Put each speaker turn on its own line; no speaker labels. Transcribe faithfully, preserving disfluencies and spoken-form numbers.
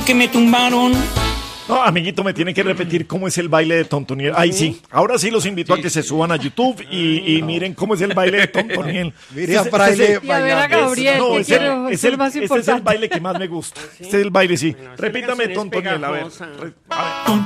que me tumbaron.
No, amiguito, me tiene que repetir cómo es el baile de Tontoniel. Ay, sí. Ahora sí los invito a que se suban a YouTube y, y miren cómo es el baile de Tontoniel.
Mire a Fraile
Y a ver a Gabriel,
No,
que
es el,
quiero-
es
es el
el-
más
ese es el
importante.
baile que más me gusta. Este es el baile, sí.
Bueno, esa
Repítame
canción es
Tontoniel, a ver.
pegajosa.
Re- a ver.